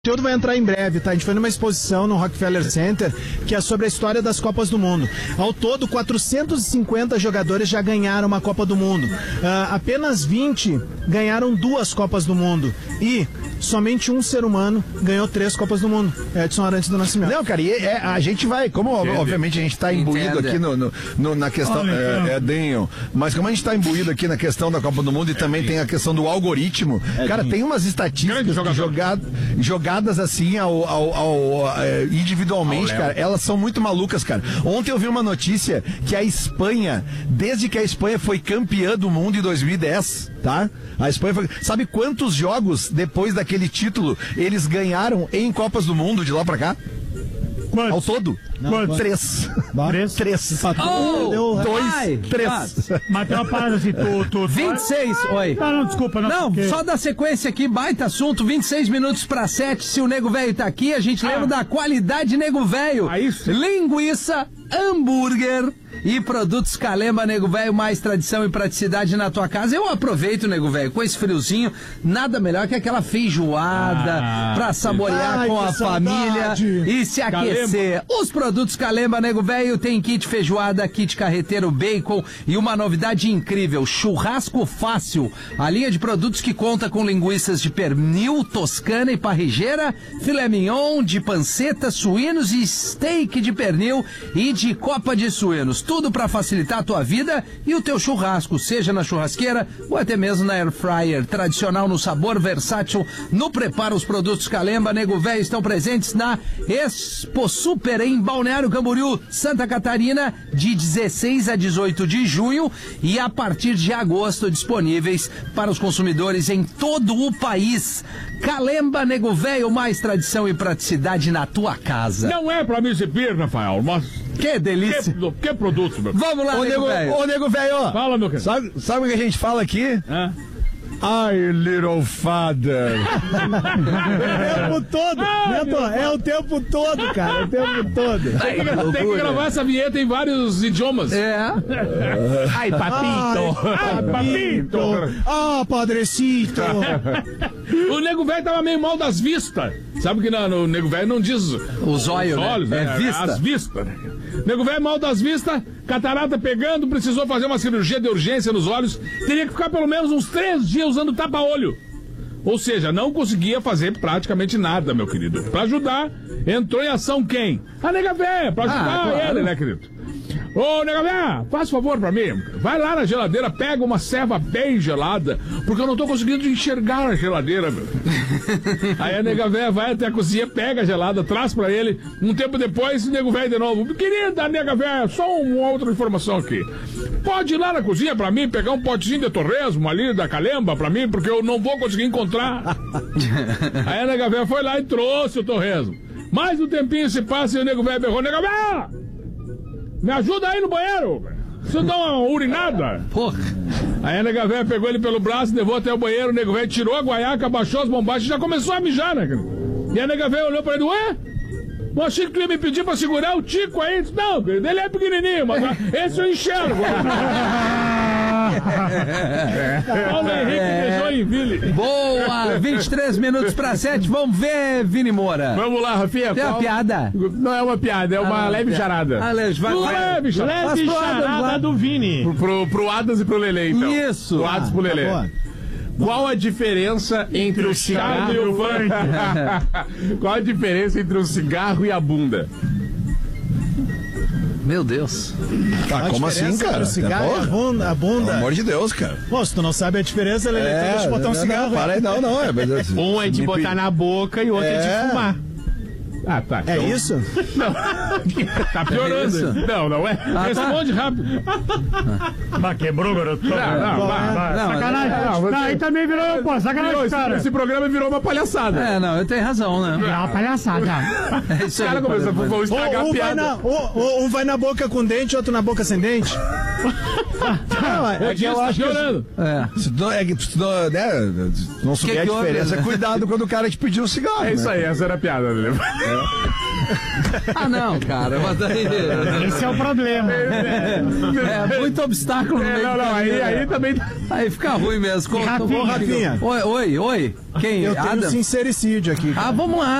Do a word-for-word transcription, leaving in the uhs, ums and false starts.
O conteúdo vai entrar em breve, tá? A gente foi numa exposição no Rockefeller Center que é sobre a história das Copas do Mundo. Ao todo, quatrocentos e cinquenta jogadores já ganharam uma Copa do Mundo. Uh, apenas vinte ganharam duas Copas do Mundo. E somente um ser humano ganhou três Copas do Mundo. Edson Arantes do Nascimento. Não, cara, e é, a gente vai, como Entende. obviamente a gente está imbuído Entende. aqui no, no, no, na questão, Olha, é, é Daniel, mas como a gente está imbuído aqui na questão da Copa do Mundo e também tem a questão do algoritmo, é cara, tem umas estatísticas jogado, jogadas assim ao, ao, ao, ao, individualmente, cara, elas são muito malucas, cara. Ontem eu vi uma notícia que a Espanha, desde que a Espanha foi campeã do mundo em dois mil e dez, tá? A Espanha foi, sabe quantos jogos depois daquele título eles ganharam em Copas do Mundo de lá pra cá? Quantos? Ao todo? Quantos? Três. Três? Três. Oh, Deu dois, ai, três. Mas tem uma parada assim, tu... tu vinte e seis, oi. Não, não, desculpa. Não, não porque... só da sequência aqui, baita assunto, vinte e seis minutos pra sete, se o Nego Velho tá aqui, a gente ah. lembra da qualidade Nego Velho. Ah, isso. Linguiça, hambúrguer e produtos Calemba, Nego Velho, mais tradição e praticidade na tua casa. Eu aproveito, Nego Velho, com esse friozinho, nada melhor que aquela feijoada ah, pra saborear ai, com a família e se aquecer. Calemba. Os produtos Calemba, Nego Velho, tem kit feijoada, kit carreteiro, bacon e uma novidade incrível, churrasco fácil. A linha de produtos que conta com linguiças de pernil, toscana e parrigeira, filé mignon, de panceta, suínos e steak de pernil e de copa de suínos. Tudo para facilitar a tua vida e o teu churrasco, seja na churrasqueira ou até mesmo na air fryer. Tradicional no sabor, versátil no preparo. Os produtos Calemba, Nego Velho estão presentes na Expo Super em Balneário Camboriú, Santa Catarina, de dezesseis a dezoito de junho e a partir de agosto disponíveis para os consumidores em todo o país. Calemba, Nego Velho, mais tradição e praticidade na tua casa. Não é pra me exibir, Rafael, mas... Que delícia. Que, que produto, meu. Vamos lá, ô, Nego Velho. Ô, Nego Velho. Fala, meu querido. Sabe, sabe o que a gente fala aqui? Hã? Ai, little father. É o tempo todo, ah, Neto, é o tempo todo, cara, é o tempo todo. Tem que, tem que gravar essa vinheta em vários idiomas. É. Ai, papito. Ai, papito. Ah, padrecito. O Nego Velho tava meio mal das vistas. Sabe que no, no Nego Velho não diz os olhos, né? olhos, é né? vista. As vistas. Nego Velho mal das vistas, catarata pegando, precisou fazer uma cirurgia de urgência nos olhos, teria que ficar pelo menos uns três dias usando tapa-olho. Ou seja, não conseguia fazer praticamente nada, meu querido. Pra ajudar, entrou em ação quem? A Nega Véia, pra ajudar ah, claro. ele, né, querido? Ô, Nega Véia, faz favor pra mim. Vai lá na geladeira, pega uma ceva bem gelada, porque eu não tô conseguindo enxergar a geladeira, meu. Aí a Nega Véia vai até a cozinha, pega a gelada, traz pra ele. Um tempo depois, o Nego Velho de novo. Querida Nega Véia, só uma outra informação aqui. Pode ir lá na cozinha pra mim, pegar um potezinho de torresmo ali, da Calemba pra mim, porque eu não vou conseguir encontrar. Aí a Nega Véia foi lá e trouxe o torresmo. Mais um tempinho se passa e o Nego Velho berrou: Nega Véia! Me ajuda aí no banheiro! Você dá uma urinada? Porra! Aí a Nega Véia pegou ele pelo braço, levou até o banheiro, o Nego Velho tirou a guaiaca, abaixou as bombachas e já começou a mijar, né? E a Nega Véia olhou pra ele: ué? Eu achei que tu ia me pedir pra segurar o Tico aí. Não, querido, ele é pequenininho, mas esse eu enxergo. Paulo Henrique é. deixou em Vili. Boa! vinte e três minutos pra sete, vamos ver, Vini Moura. Vamos lá, Rafinha. Tem qual... uma piada? Não é uma piada, é uma ah, leve charada. Ah, leve, vai, vai. Leve charada. Leve charada do Vini. Pro, pro, pro Adas e pro Lelê, então. Isso. Pro Adas e pro Lelê. Tá Qual a diferença entre o cigarro e o funk? Qual a diferença entre o cigarro e a bunda? Meu Deus. Tá, como assim, cara? O cigarro e a bunda, a bunda. Pelo amor de Deus, cara. Pô, se tu não sabe a diferença, Lelê, é, deixa eu botar um não, cigarro. Não, para aí, não, não. É, assim, um é de botar pe... na boca e o outro é, é de fumar. Ah, tá. É então... isso? Não. Tá piorando. É não, não é. Ah, Responde tá. rápido. Mas quebrou, garoto. Não, não, não, vai, vai. não, sacanagem. Não, você... não, aí também virou, pô, sacanagem, virou, cara. Esse, esse programa virou uma palhaçada. É, não, eu tenho razão, né? É uma palhaçada. É isso aí. Os caras começam a estragar um a piada. Vai na, um, um vai na boca com dente, outro na boca sem dente. Não, é que eu tá acho que chorando. É. se tu não, é que tu não, né, não souber a que houve, diferença, né? cuidado quando o cara te pedir um cigarro. É isso né? aí, essa era a piada, né? Ah, não, cara, mas daí... Esse é o problema. É muito obstáculo no É, meio não, do não, aí, caminho, aí né? também. Aí fica ruim mesmo. Rafinha. Ô, Rafinha, Oi, oi, oi. Quem? eu tenho Adam? sincericídio aqui. Ah, vamos lá.